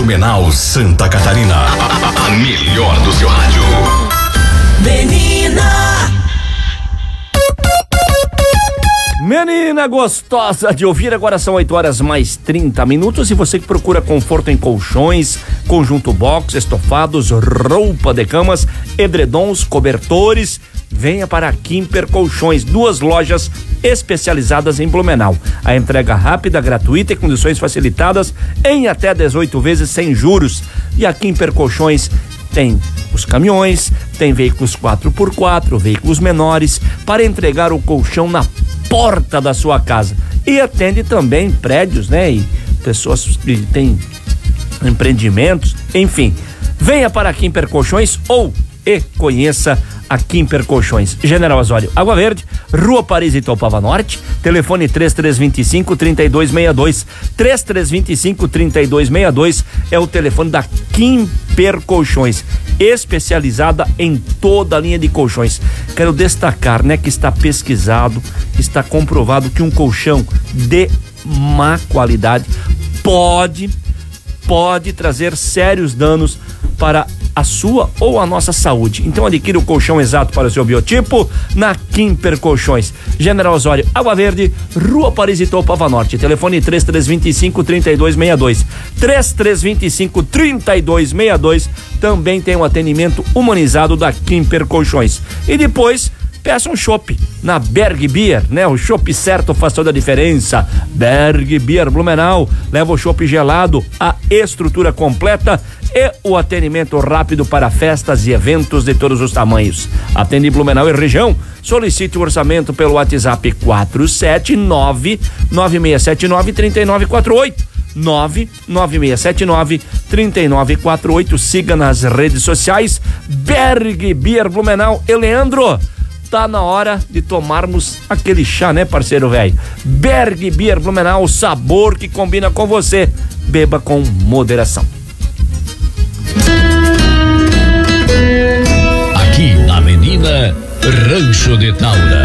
Blumenau, Santa Catarina. A melhor do seu rádio. Menina gostosa de ouvir, agora são 8 horas mais 30 minutos e você que procura conforto em colchões, conjunto box, estofados, roupa de camas, edredons, cobertores, venha para a Quimper Colchões, 2 lojas especializadas em Blumenau. A entrega rápida, gratuita e condições facilitadas em até 18 vezes sem juros. E a Quimper Colchões tem os caminhões, tem veículos 4x4, veículos menores, para entregar o colchão na porta da sua casa. E atende também prédios, né? E pessoas que têm empreendimentos, enfim. Venha para a Quimper Colchões e conheça a Quimper Colchões. General Osório, Água Verde, Rua Paris e Topava Norte, telefone 3325-3262. 3325-3262 é o telefone da Quimper Colchões, especializada em toda a linha de colchões. Quero destacar, né, que está pesquisado, está comprovado que um colchão de má qualidade pode trazer sérios danos para a sua ou a nossa saúde. Então adquira o colchão exato para o seu biotipo na Quimper Colchões. General Osório, Água Verde, Rua Paris e Topava Norte, telefone 3325-3262. 3325-3262. Também tem um atendimento humanizado da Quimper Colchões. E depois peça um chopp na Berg Beer, né? O chopp certo faz toda a diferença. Berg Beer Blumenau leva o chopp gelado, a estrutura completa e o atendimento rápido para festas e eventos de todos os tamanhos. Atende Blumenau e região. Solicite o orçamento pelo WhatsApp 479-9679-3948. 99679-3948. Siga nas redes sociais Berg Beer Blumenau. E Leandro, tá na hora de tomarmos aquele chá, né, parceiro velho? Berg Beer Blumenau, o sabor que combina com você. Beba com moderação. Aqui na Menina, Rancho de Taura.